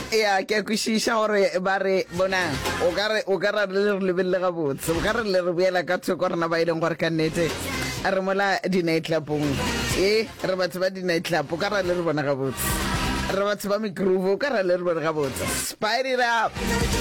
ya ke kwishisha gore ba re bona o ka ra le lebelle ga botse o ka re le re boela ka tsoko rena ba ileng gore ka nnete a re mola di night clubong re batho ba di night club o ka ra le re bona ga botse re batho ba groove o ka ra le re bona ga botse spice it up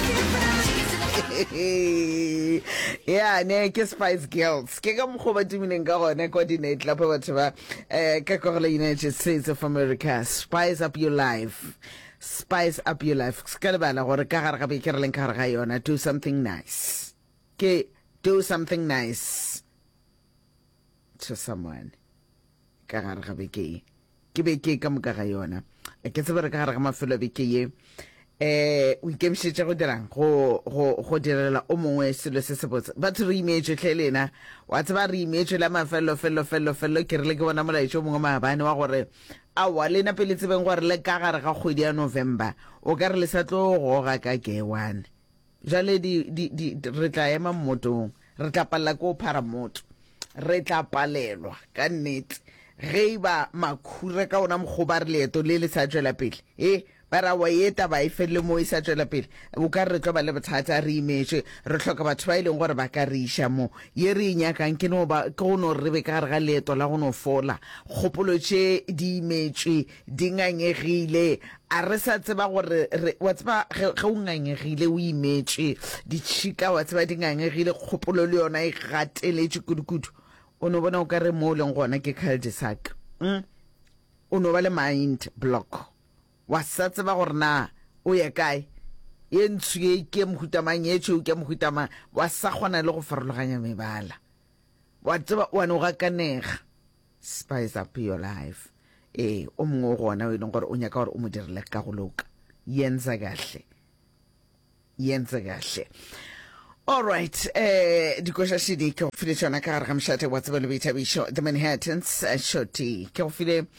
yeah ne ke Spice Girls ke ka mokgo ba timileng ka gone ko di night club batho ba ka go le United States of America. Spice up your life, spice up your life. Ska le bala gore ka gare ga be ke re leng ka gare ga yona, do something nice, ke do something nice to someone ka gare ga be ke be ke ka moka ga yona ke tsebere ka gare ga mafelo be ke ye o ikemšitše go dirang go direla o mongwe selo se se botse batho re imetše tlhelena wa tseba re imetše la mafelo ke rile ke bona molaetšo o mongwe maabane wa gore awa le na pele tsebeng gore le ka gare ga kgwedi ya November o ka re le sa tlo goga ka ke one jale re tla ema mmotong re tla palela ko phara motho re tla palelwa ka nnete ge ba makhura ka ona mkhoba re leeto le sa tšwela pele bara wa yeta ba ifelle mo isa tšwela pele o ka re tlo ba le bothata re imetse re tlhoka batho ba ileng gore ba ka re isha mo ye re inyakang ke no ba go no re be ka re ga leeto la go no fola kgopolo tše di imetse di ngangegile a re sa tseba gore wa tseba ge o ngangegile o imetse di tšhika wa tseba di ngangegile kgopolo le yona e gateletse kudukudu o no bona o ka re mo leng gona ke cul-de-sac o no ba le mind block wa sa tseba gore na o ye kae ye ntshuye ke mohutamang ye tšeo ke mohutamang wa sa kgona le go farologanya mebala wa tseba wa no ga kanega spice up your life o mongwe gona o ileng gore o nyaka gore o mo dirile ka go loka yenza kahle all right dikoša shidi ke go file tšona ka gare ga mšate wa tseba le boithabišo the Manhattans shorty ke go file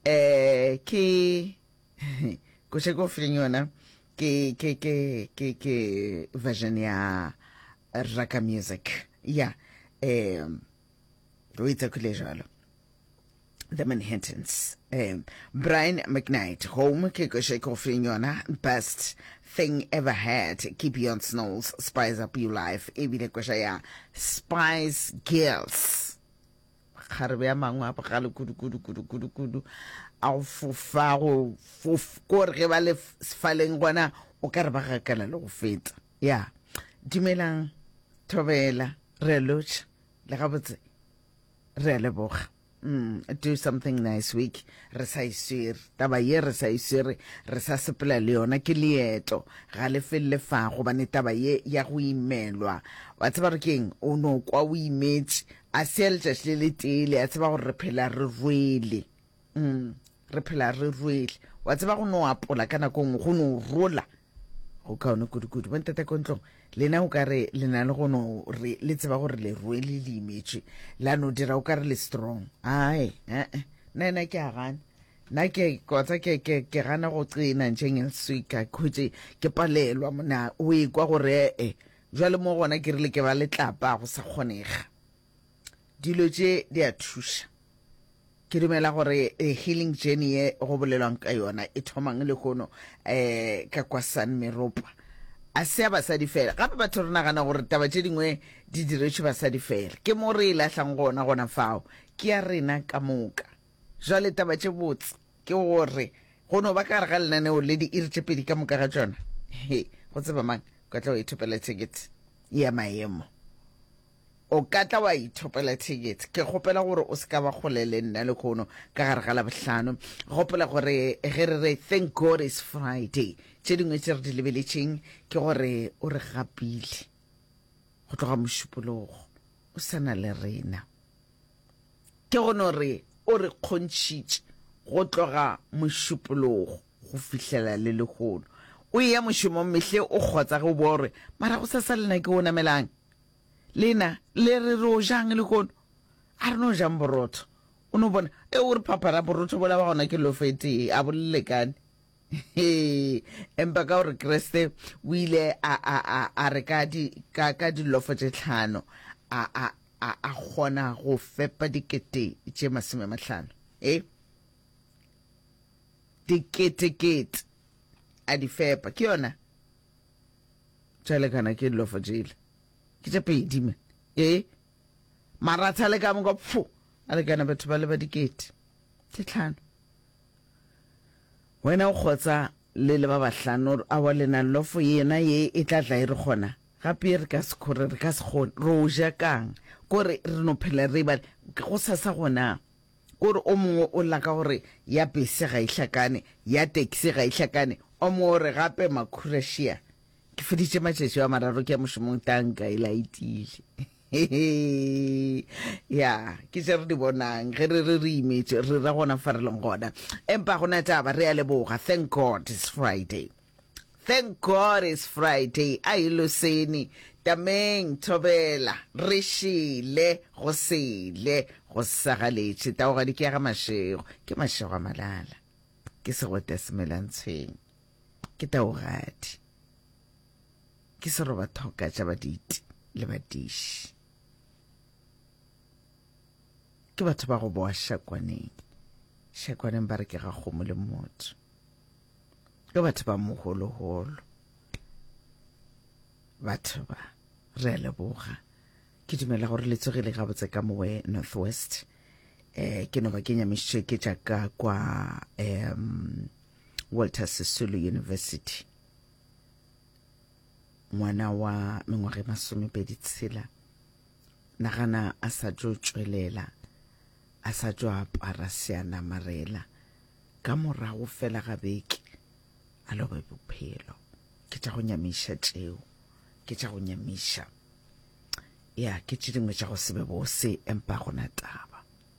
ke koše ko fileng yona ke version ya Raka Music ya o itse kule jalo the Manhattans Brian McKnight home ke koše ko fileng yona best thing ever had keep you on snows spice up your life ebile koša ya Spice Girls kgarebe ya mangwe apa gale kudu a go fofa go gore ge ba le faleng gona o ka re ba gakala le go feta ya dumelang thobela re lotša le gabotse re leboga do something nice week re sa iswere taba ye re sa iswere re sa sepela le yona ke leeto ga le felle fa go bane taba ye ya go imelwa wa tseba re keng o no kwa o imetse a se letšatši le le tele a tseba gore re phela re rwele wa tseba go no apola ka nako nngwe go no rola go kaone kudu bontata ko ntlong lena o ka re le na le go no re le tseba gore le rwele le imetse la no dira o ka re le strong ai nna ke a gana nna ke kotsa ke gana go tsena ntšeng elswika khutse ke palelwa mona o ekwa gore jwale mo gona ke rile ke ba le tlapa go sa kgonega dilo tše di a thuša ke dumela gore healing journey e go bolelwang ka yona e thomang le gono ka kwa San Meropa a se a basadi fela gape batho re nagana gore taba tše dingwe di diretšwe basadi fela ke mo re lahlang gona fao ke ya rena ka moka jwale taba tše botse ke gore go no ba ka re ga lenaneo le di iri tše pedi ka moka ga tšona go tseba mang ka tla o ithopela ticket ya maemo o ka tla wa ithopela ticket ke gopela gore o se ka ba kgolele nna le khono ka gare ga Labohlano gopela gore ge re thank God is Friday tše dingwe tše re di lebeletšeng ke gore o re gapile go tloga mošupologo o sana le rena ke gone re o re kgontšhitše go tloga mošupologo go fihlela le lekgono o ya mošomong mehle o kgotsa go bore mara go sa salena ke o namelang lena le re ro jang le kono a re no jang borotho o no bona o re phapara borotho bola ba gona ke lo fete a bollekane empa ka gore Kriste o ile a re ka di lofo tše tlhano a gona go fepa dikete tše 50 dikete a di fepa ke yona tšale kana ke dilo for jail ke tša pedi man maratha le ka mo pfu a le kana batho ba le ba dikete ke tlhano wena o khotsa le ba bahlano a wa lena lofo yena ye e tla tla e re gona gape re ka se khore re ka se khone ro ja kang gore re no phela re ba go sasa gona gore o mongwe o la ka gore ya bese ga ihlakane ya taxi ga ihlakane o mo re gape makhurashia ke feditše matšatši wa mararo ke ya mošomong tanka e laitile ya ke tše re di bonang ge re imetše re ra gona fa re leng gona empa gona taba re a leboga. Thank God it's Friday. Thank God it's Friday. A ilo seni tameng thobela re šile go sele go sagaletše taoga di ke ga mašego ke mašego a malala ke segwete semelantshweng ke taogadi ke seroba thoka tša baditi le badiši ke batho ba go boa shakwaneng ba re ke ga kgomo le motho ke batho ba moholoholo batho ba re a leboga ke dumela gore le tsogile gabotse ka mowe Northwest ke no ba ke nyamišitše ke jaaka kwa Walter Sisulu University ngwana wa mengwaga e 26 nagana a sa tšo tšwelela a sa tšo apara seana marela ka morago fela ga beke a lobe bophelo ke tša go nyamiša tšeo ke tša go nyamiša ya ke tše dingwe tša go sebe bose empa gona taba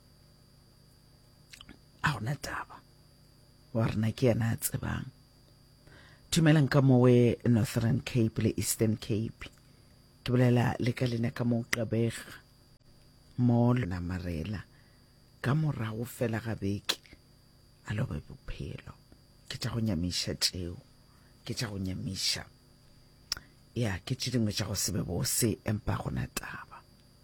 a gona taba wa rena ke yana a tsebang tumelang ka mowe Northern Cape le Eastern Cape ke bolela le ka lena ka mo Qabega mo lona marela ka morago fela ga beke a lobe bophelo ke tša go nyamiša tšeo ke tša go nyamiša ya ke tše dingwe tša go sebe bose empa gona taba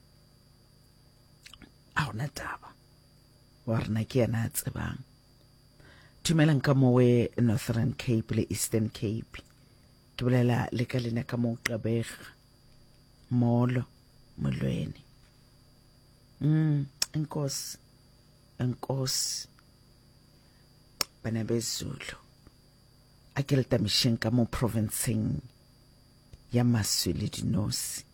a gona taba wa rena ke yana a tsebang tumelang ka mowe Northern Cape le Eastern Cape ke bolela le ka lena ka mo Qabega molo molweni enkosi bana bezulu a ke le tamisheng ka mo provinceng ya Maswi le Dinosi